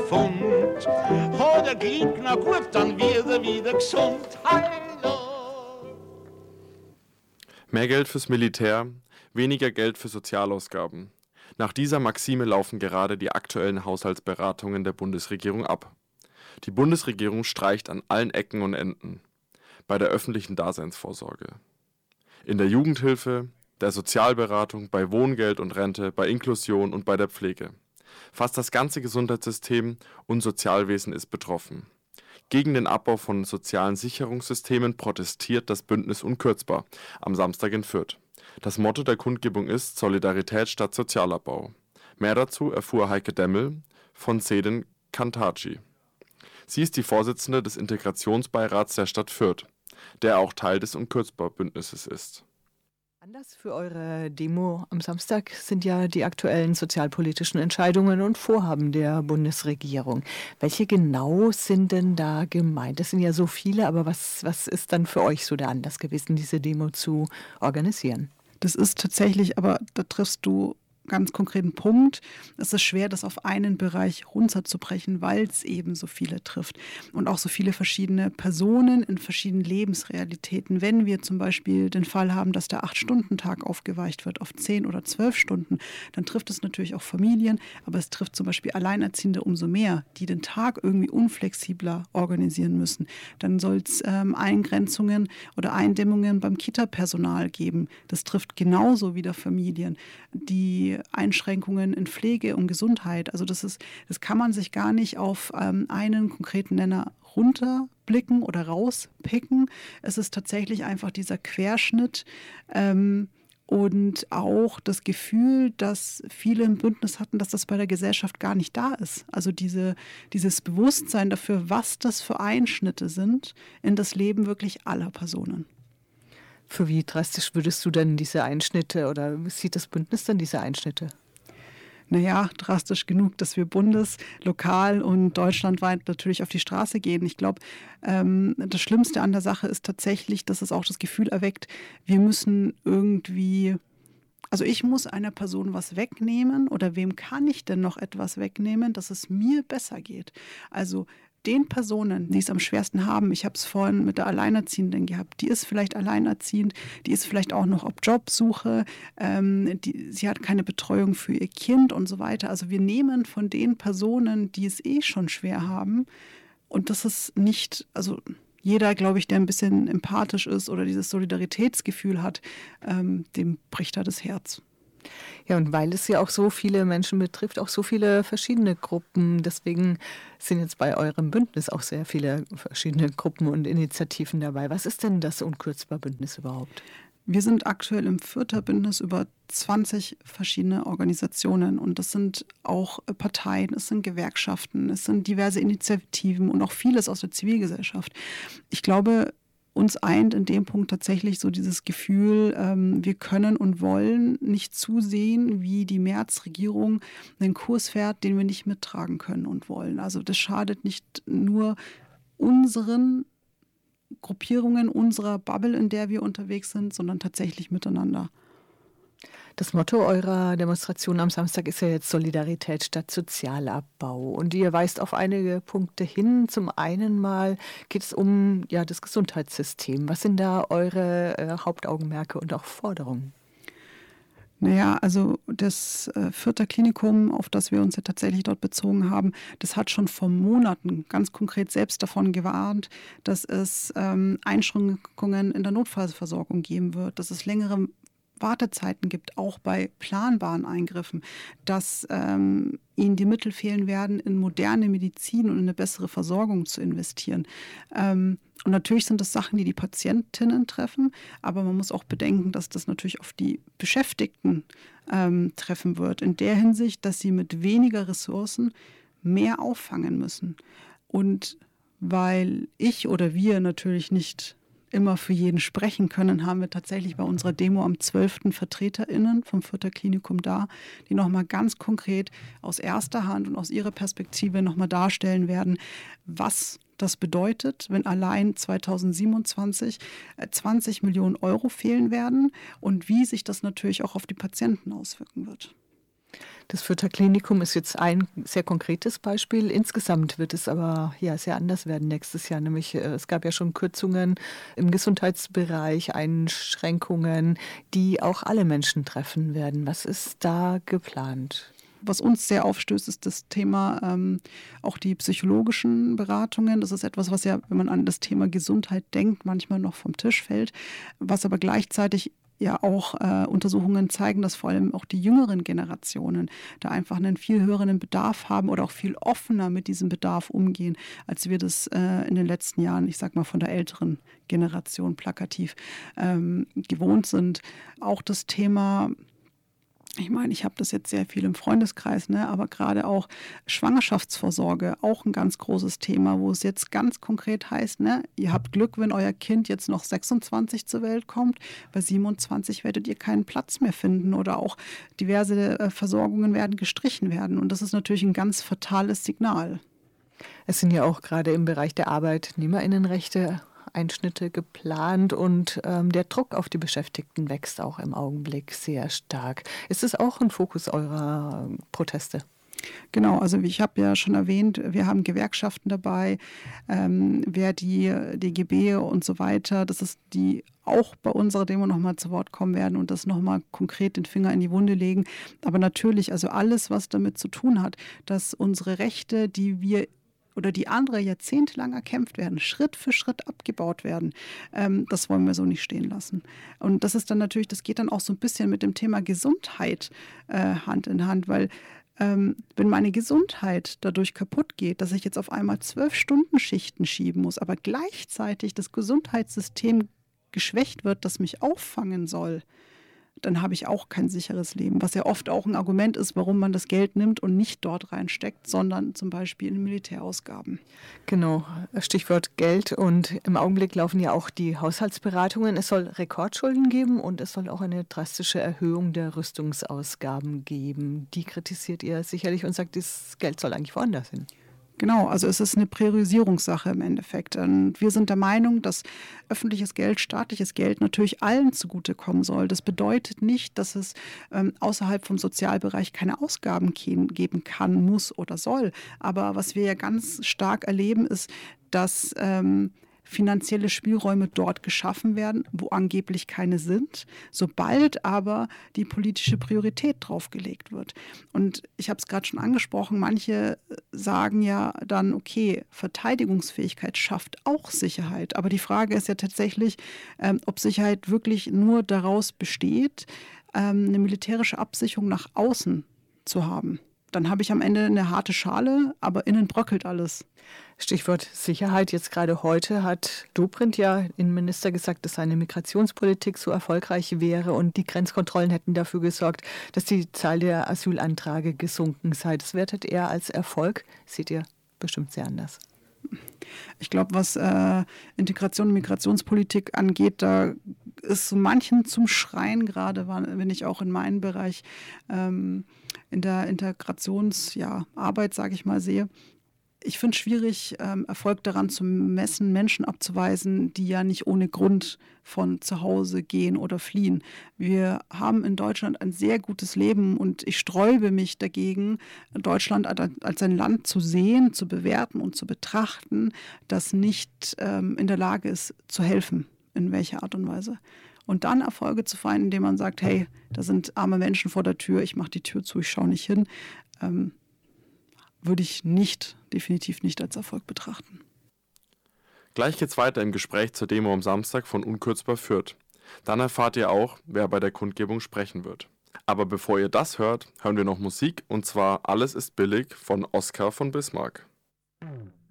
Pfund. Oh, der geht noch gut, dann wird er wieder gesund. Hallo! Mehr Geld fürs Militär, weniger Geld für Sozialausgaben. Nach dieser Maxime laufen gerade die aktuellen Haushaltsberatungen der Bundesregierung ab. Die Bundesregierung streicht an allen Ecken und Enden. Bei der öffentlichen Daseinsvorsorge, in der Jugendhilfe, der Sozialberatung, bei Wohngeld und Rente, bei Inklusion und bei der Pflege. Fast das ganze Gesundheitssystem und Sozialwesen ist betroffen. Gegen den Abbau von sozialen Sicherungssystemen protestiert das Bündnis Unkürzbar am Samstag in Fürth. Das Motto der Kundgebung ist Solidarität statt Sozialabbau. Mehr dazu erfuhr Heike Demmel von Sedin Kantaci. Sie ist die Vorsitzende des Integrationsbeirats der Stadt Fürth, der auch Teil des Unkürzbar-Bündnisses ist. Anlass für eure Demo am Samstag sind ja die aktuellen sozialpolitischen Entscheidungen und Vorhaben der Bundesregierung. Welche genau sind denn da gemeint? Das sind ja so viele, aber was ist dann für euch so der Anlass gewesen, diese Demo zu organisieren? Das ist tatsächlich, aber da triffst du ganz konkreten Punkt. Es ist schwer, das auf einen Bereich runterzubrechen, weil es eben so viele trifft und auch so viele verschiedene Personen in verschiedenen Lebensrealitäten. Wenn wir zum Beispiel den Fall haben, dass der 8-Stunden-Tag aufgeweicht wird auf 10 oder 12 Stunden, dann trifft es natürlich auch Familien, aber es trifft zum Beispiel Alleinerziehende umso mehr, die den Tag irgendwie unflexibler organisieren müssen. Dann soll es Eingrenzungen oder Eindämmungen beim Kita-Personal geben. Das trifft genauso wieder Familien, die Einschränkungen in Pflege und Gesundheit. Also das kann man sich gar nicht auf einen konkreten Nenner runterblicken oder rauspicken. Es ist tatsächlich einfach dieser Querschnitt und auch das Gefühl, dass viele im Bündnis hatten, dass das bei der Gesellschaft gar nicht da ist. Also dieses Bewusstsein dafür, was das für Einschnitte sind in das Leben wirklich aller Personen. Für wie drastisch würdest du denn diese Einschnitte oder sieht das Bündnis denn diese Einschnitte? Naja, drastisch genug, dass wir lokal und deutschlandweit natürlich auf die Straße gehen. Ich glaube, das Schlimmste an der Sache ist tatsächlich, dass es auch das Gefühl erweckt, wir müssen irgendwie, also ich muss einer Person was wegnehmen oder wem kann ich denn noch etwas wegnehmen, dass es mir besser geht. Also den Personen, die es am schwersten haben, ich habe es vorhin mit der Alleinerziehenden gehabt, die ist vielleicht alleinerziehend, die ist vielleicht auch noch auf Jobsuche, sie hat keine Betreuung für ihr Kind und so weiter. Also wir nehmen von den Personen, die es schon schwer haben, und das ist nicht, also jeder, glaube ich, der ein bisschen empathisch ist oder dieses Solidaritätsgefühl hat, dem bricht da das Herz. Ja, und weil es ja auch so viele Menschen betrifft, auch so viele verschiedene Gruppen, deswegen sind jetzt bei eurem Bündnis auch sehr viele verschiedene Gruppen und Initiativen dabei. Was ist denn das Unkürzbar-Bündnis überhaupt? Wir sind aktuell im Fürther Bündnis über 20 verschiedene Organisationen und das sind auch Parteien, es sind Gewerkschaften, es sind diverse Initiativen und auch vieles aus der Zivilgesellschaft. Ich glaube, uns eint in dem Punkt tatsächlich so dieses Gefühl, wir können und wollen nicht zusehen, wie die Merz-Regierung einen Kurs fährt, den wir nicht mittragen können und wollen. Also das schadet nicht nur unseren Gruppierungen, unserer Bubble, in der wir unterwegs sind, sondern tatsächlich miteinander. Das Motto eurer Demonstration am Samstag ist ja jetzt Solidarität statt Sozialabbau. Und ihr weist auf einige Punkte hin. Zum einen mal geht es um das Gesundheitssystem. Was sind da eure Hauptaugenmerke und auch Forderungen? Naja, also das Fürther Klinikum, auf das wir uns ja tatsächlich dort bezogen haben, das hat schon vor Monaten ganz konkret selbst davon gewarnt, dass es Einschränkungen in der Notfallversorgung geben wird, dass es längere Wartezeiten gibt, auch bei planbaren Eingriffen, dass ihnen die Mittel fehlen werden, in moderne Medizin und in eine bessere Versorgung zu investieren. Und natürlich sind das Sachen, die die Patientinnen treffen, aber man muss auch bedenken, dass das natürlich auf die Beschäftigten treffen wird, in der Hinsicht, dass sie mit weniger Ressourcen mehr auffangen müssen. Und weil ich oder wir natürlich nicht immer für jeden sprechen können, haben wir tatsächlich bei unserer Demo am 12. VertreterInnen vom Fürther Klinikum da, die nochmal ganz konkret aus erster Hand und aus ihrer Perspektive nochmal darstellen werden, was das bedeutet, wenn allein 2027 20 Millionen Euro fehlen werden und wie sich das natürlich auch auf die Patienten auswirken wird. Das Fürther Klinikum ist jetzt ein sehr konkretes Beispiel. Insgesamt wird es aber sehr anders werden nächstes Jahr. Nämlich es gab ja schon Kürzungen im Gesundheitsbereich, Einschränkungen, die auch alle Menschen treffen werden. Was ist da geplant? Was uns sehr aufstößt, ist das Thema auch die psychologischen Beratungen. Das ist etwas, was ja, wenn man an das Thema Gesundheit denkt, manchmal noch vom Tisch fällt, was aber gleichzeitig ja auch Untersuchungen zeigen, dass vor allem auch die jüngeren Generationen da einfach einen viel höheren Bedarf haben oder auch viel offener mit diesem Bedarf umgehen, als wir das in den letzten Jahren, ich sag mal von der älteren Generation plakativ gewohnt sind. Auch das Thema, ich meine, ich habe das jetzt sehr viel im Freundeskreis, aber gerade auch Schwangerschaftsvorsorge, auch ein ganz großes Thema, wo es jetzt ganz konkret heißt, ihr habt Glück, wenn euer Kind jetzt noch 26 zur Welt kommt, bei 27 werdet ihr keinen Platz mehr finden oder auch diverse Versorgungen werden gestrichen werden. Und das ist natürlich ein ganz fatales Signal. Es sind ja auch gerade im Bereich der ArbeitnehmerInnenrechte Einschnitte geplant und der Druck auf die Beschäftigten wächst auch im Augenblick sehr stark. Ist es auch ein Fokus eurer Proteste? Genau, also wie ich habe ja schon erwähnt, wir haben Gewerkschaften dabei, wer die DGB und so weiter, das ist die auch bei unserer Demo nochmal zu Wort kommen werden und das nochmal konkret den Finger in die Wunde legen. Aber natürlich, also alles, was damit zu tun hat, dass unsere Rechte, die wir oder die andere jahrzehntelang erkämpft werden, Schritt für Schritt abgebaut werden. Das wollen wir so nicht stehen lassen. Und das ist dann natürlich, das geht dann auch so ein bisschen mit dem Thema Gesundheit Hand in Hand, weil wenn meine Gesundheit dadurch kaputt geht, dass ich jetzt auf einmal 12-Stunden-Schichten schieben muss, aber gleichzeitig das Gesundheitssystem geschwächt wird, das mich auffangen soll, dann habe ich auch kein sicheres Leben. Was ja oft auch ein Argument ist, warum man das Geld nimmt und nicht dort reinsteckt, sondern zum Beispiel in Militärausgaben. Genau, Stichwort Geld. Und im Augenblick laufen ja auch die Haushaltsberatungen. Es soll Rekordschulden geben und es soll auch eine drastische Erhöhung der Rüstungsausgaben geben. Die kritisiert ihr sicherlich und sagt, das Geld soll eigentlich woanders hin. Genau, also es ist eine Priorisierungssache im Endeffekt. Und wir sind der Meinung, dass öffentliches Geld, staatliches Geld natürlich allen zugutekommen soll. Das bedeutet nicht, dass es außerhalb vom Sozialbereich keine Ausgaben geben kann, muss oder soll. Aber was wir ja ganz stark erleben, ist, dass finanzielle Spielräume dort geschaffen werden, wo angeblich keine sind, sobald aber die politische Priorität draufgelegt wird. Und ich habe es gerade schon angesprochen, manche sagen ja dann, okay, Verteidigungsfähigkeit schafft auch Sicherheit. Aber die Frage ist ja tatsächlich, ob Sicherheit wirklich nur daraus besteht, eine militärische Absicherung nach außen zu haben. Dann habe ich am Ende eine harte Schale, aber innen bröckelt alles. Stichwort Sicherheit. Jetzt gerade heute hat Dobrindt ja, Innenminister, gesagt, dass seine Migrationspolitik so erfolgreich wäre und die Grenzkontrollen hätten dafür gesorgt, dass die Zahl der Asylanträge gesunken sei. Das wertet er als Erfolg. Seht ihr bestimmt sehr anders. Ich glaube, was Integration und Migrationspolitik angeht, da ist so manchen zum Schreien, gerade wenn ich auch in meinem Bereich in der Integrationsarbeit, sage ich mal, sehe. Ich finde es schwierig, Erfolg daran zu messen, Menschen abzuweisen, die ja nicht ohne Grund von zu Hause gehen oder fliehen. Wir haben in Deutschland ein sehr gutes Leben und ich sträube mich dagegen, Deutschland als ein Land zu sehen, zu bewerten und zu betrachten, das nicht in der Lage ist, zu helfen, in welcher Art und Weise. Und dann Erfolge zu feiern, indem man sagt, hey, da sind arme Menschen vor der Tür, ich mache die Tür zu, ich schaue nicht hin, würde ich definitiv nicht als Erfolg betrachten. Gleich geht's weiter im Gespräch zur Demo am Samstag von Unkürzbar Fürth. Dann erfahrt ihr auch, wer bei der Kundgebung sprechen wird. Aber bevor ihr das hört, hören wir noch Musik, und zwar Alles ist billig von Oskar von Bismarck.